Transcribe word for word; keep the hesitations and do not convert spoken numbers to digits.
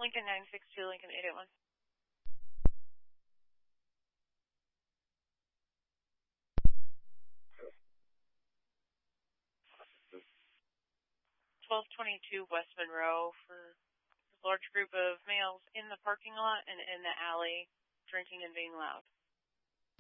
Lincoln nine six two, Lincoln eight eight one. twelve twenty-two West Monroe for a large group of males in the parking lot and in the alley drinking and being loud.